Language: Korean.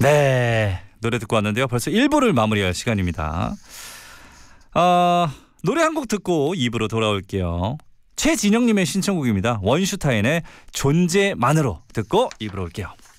네, 노래 듣고 왔는데요. 벌써 1부를 마무리할 시간입니다. 노래 한 곡 듣고 2부로 돌아올게요. 최진영님의 신청곡입니다. 원슈타인의 존재만으로 듣고 2부로 올게요.